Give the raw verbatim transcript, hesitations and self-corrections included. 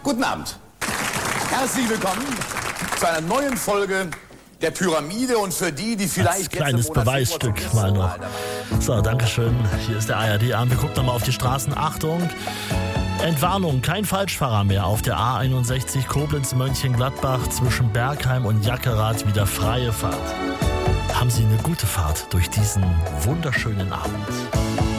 Guten Abend. Herzlich willkommen zu einer neuen Folge der Pyramide und für die, die vielleicht... Als kleines Beweisstück mal noch. So, Dankeschön. Hier ist der A R D-Abend. Wir gucken nochmal auf die Straßen. Achtung! Entwarnung, kein Falschfahrer mehr auf der A einundsechzig Koblenz-Mönchengladbach zwischen Bergheim und Jackerath, wieder freie Fahrt. Haben Sie eine gute Fahrt durch diesen wunderschönen Abend.